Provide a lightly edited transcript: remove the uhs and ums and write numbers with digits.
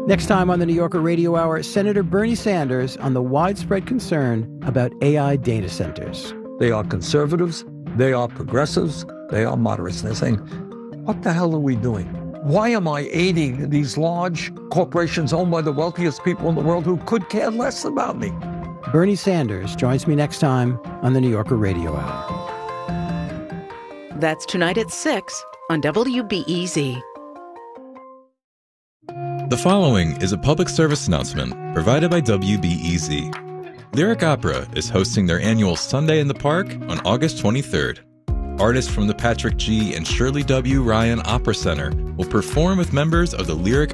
Next time on the New Yorker Radio Hour, Senator Bernie Sanders on the widespread concern about AI data centers. They are conservatives, they are progressives, they are moderates. They're saying, what the hell are we doing? Why am I aiding these large corporations owned by the wealthiest people in the world who could care less about me? Bernie Sanders joins me next time on the New Yorker Radio Hour. That's tonight at 6 on WBEZ. The following is a public service announcement provided by WBEZ. Lyric Opera is hosting their annual Sunday in the Park on August 23rd. Artists from the Patrick G. and Shirley W. Ryan Opera Center will perform with members of the Lyric